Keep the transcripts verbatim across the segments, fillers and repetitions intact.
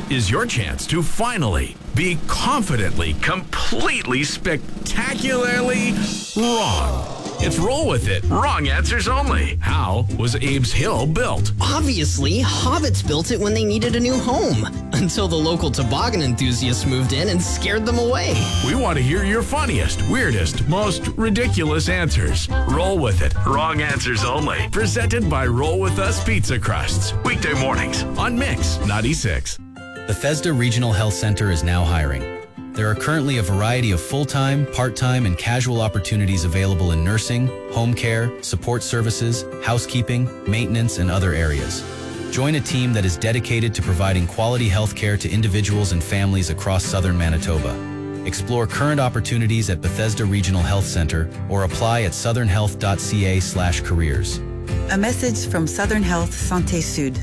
is your chance to finally be confidently, completely, spectacularly wrong. It's Roll With It. Wrong answers only. How was Abe's Hill built? Obviously, hobbits built it when they needed a new home. Until the local toboggan enthusiasts moved in and scared them away. We want to hear your funniest, weirdest, most ridiculous answers. Roll With It. Wrong answers only. Presented by Roll With Us Pizza Crusts. Weekday mornings on Mix ninety-six. Bethesda Regional Health Center is now hiring. There are currently a variety of full-time, part-time, and casual opportunities available in nursing, home care, support services, housekeeping, maintenance, and other areas. Join a team that is dedicated to providing quality health care to individuals and families across southern Manitoba. Explore current opportunities at Bethesda Regional Health Center or apply at southernhealth.ca slash careers. A message from Southern Health Santé Sud.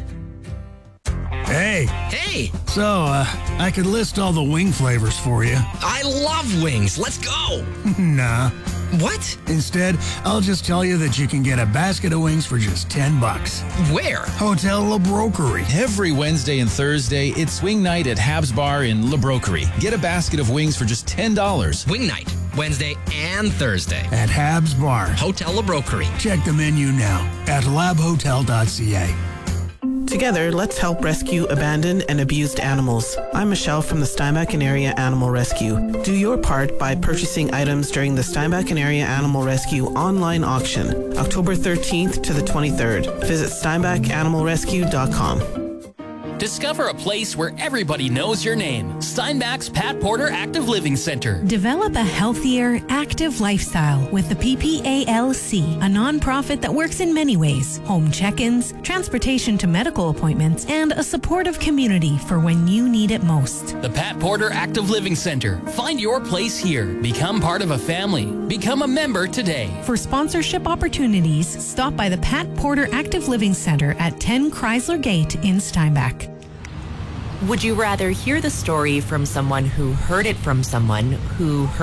Hey. Hey! So, uh, I could list all the wing flavors for you. I love wings. Let's go. Nah. What? Instead, I'll just tell you that you can get a basket of wings for just ten bucks. Where? Hotel La Broquerie. Every Wednesday and Thursday, it's swing night at Habs Bar in La Broquerie. Get a basket of wings for just ten dollars. Wing night, Wednesday and Thursday. At Habs Bar. Hotel La Broquerie. Check the menu now at lab hotel dot c a. Together, let's help rescue abandoned and abused animals. I'm Michelle from the Steinbach and Area Animal Rescue. Do your part by purchasing items during the Steinbach and Area Animal Rescue online auction, October thirteenth to the twenty-third. Visit steinbach animal rescue dot com. Discover a place where everybody knows your name. Steinbach's Pat Porter Active Living Center. Develop a healthier, active lifestyle with the P P A L C, a nonprofit that works in many ways. Home check-ins, transportation to medical appointments, and a supportive community for when you need it most. The Pat Porter Active Living Center. Find your place here. Become part of a family. Become a member today. For sponsorship opportunities, stop by the Pat Porter Active Living Center at ten Chrysler Gate in Steinbach. Would you rather hear the story from someone who heard it from someone who heard